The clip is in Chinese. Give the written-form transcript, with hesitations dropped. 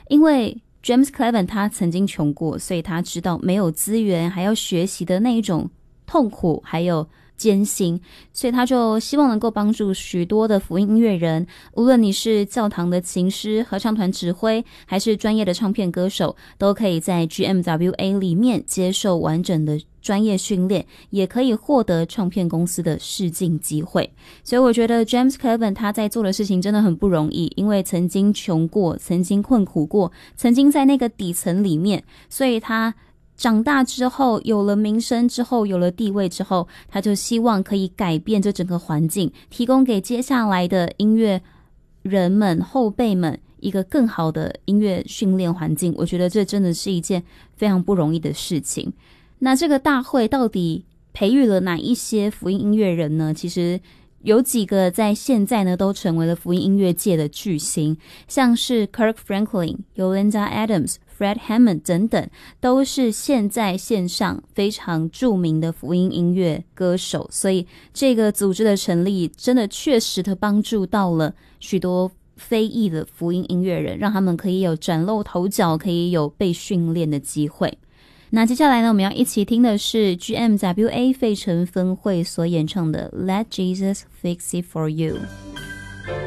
因为 James Cleveland 他曾经穷过，所以他知道没有资源还要学习的那一种痛苦还有艰辛，所以他就希望能够帮助许多的福音音乐人，无论你是教堂的琴师、合唱团指挥，还是专业的唱片歌手，都可以在 GMWA 里面接受完整的专业训练，也可以获得唱片公司的试镜机会。所以我觉得 James Cleveland 他在做的事情真的很不容易，因为曾经穷过，曾经困苦过，曾经在那个底层里面，所以他长大之后，有了名声之后，有了地位之后，他就希望可以改变这整个环境，提供给接下来的音乐人们、后辈们一个更好的音乐训练环境。我觉得这真的是一件非常不容易的事情。那这个大会到底培育了哪一些福音音乐人呢？其实有几个在现在呢都成为了福音音乐界的巨星，像是 Kirk Franklin、Yolanda Adams、Fred Hammond 等等，都是现在线上非常著名的福音音乐歌手。所以这个组织的成立真的确实的帮助到了许多非裔的福音音乐人，让他们可以有崭露头角，可以有被训练的机会。那接下来呢，我们要一起听的是 GMWA 费城分会所演唱的 Let Jesus Fix It For You。